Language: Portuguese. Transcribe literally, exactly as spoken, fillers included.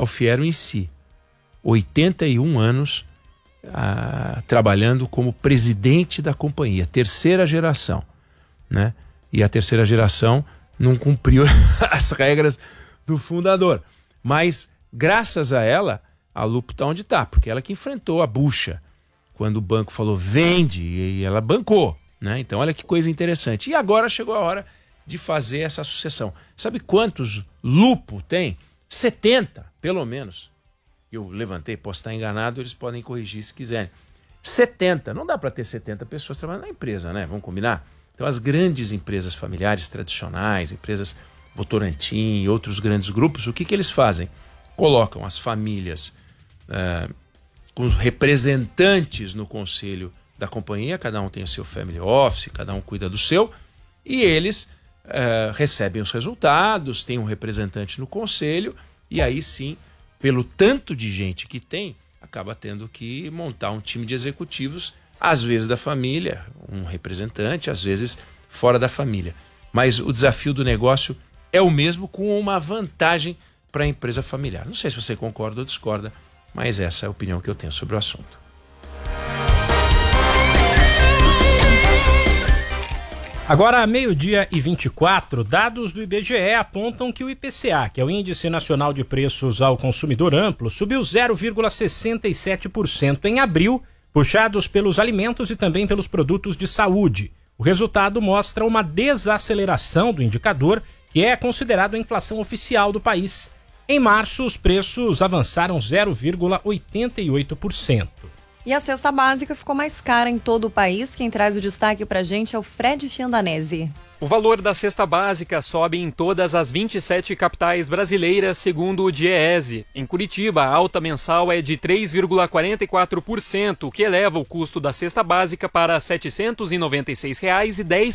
Alfiero em si, oitenta e um anos ah, trabalhando como presidente da companhia, terceira geração, né? E a terceira geração não cumpriu as regras do fundador. Mas, graças a ela, a Lupo está onde está, porque ela que enfrentou a bucha quando o banco falou vende, e ela bancou, né? Então, olha que coisa interessante. E agora chegou a hora de fazer essa sucessão. Sabe quantos Lupo tem? setenta, pelo menos. Eu levantei, posso estar enganado, eles podem corrigir se quiserem. setenta, não dá para ter setenta pessoas trabalhando na empresa, né? Vamos combinar? Então, as grandes empresas familiares tradicionais, empresas Votorantim e outros grandes grupos, o que, que eles fazem? Colocam as famílias uh, com os representantes no conselho da companhia, cada um tem o seu family office, cada um cuida do seu, e eles uh, recebem os resultados, tem um representante no conselho, e aí sim, pelo tanto de gente que tem, acaba tendo que montar um time de executivos, às vezes da família, um representante, às vezes fora da família. Mas o desafio do negócio é o mesmo, com uma vantagem para a empresa familiar. Não sei se você concorda ou discorda, mas essa é a opinião que eu tenho sobre o assunto. Agora, meio-dia e vinte e quatro, dados do I B G E apontam que o I P C A, que é o Índice Nacional de Preços ao Consumidor Amplo, subiu zero vírgula sessenta e sete por cento em abril, puxados pelos alimentos e também pelos produtos de saúde. O resultado mostra uma desaceleração do indicador, que é considerado a inflação oficial do país. Em março, os preços avançaram zero vírgula oitenta e oito por cento. E a cesta básica ficou mais cara em todo o país. Quem traz o destaque pra gente é o Fred Fiandanese. O valor da cesta básica sobe em todas as vinte e sete capitais brasileiras, segundo o Diese. Em Curitiba, a alta mensal é de três vírgula quarenta e quatro por cento, o que eleva o custo da cesta básica para setecentos e noventa e seis reais e dez